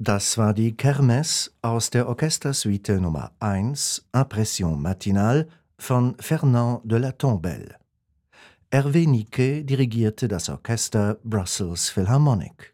Das war die Kermesse aus der Orchestersuite Nummer 1 Impression matinale von Fernand de la Tombelle. Hervé Niquet dirigierte das Orchester Brussels Philharmonic.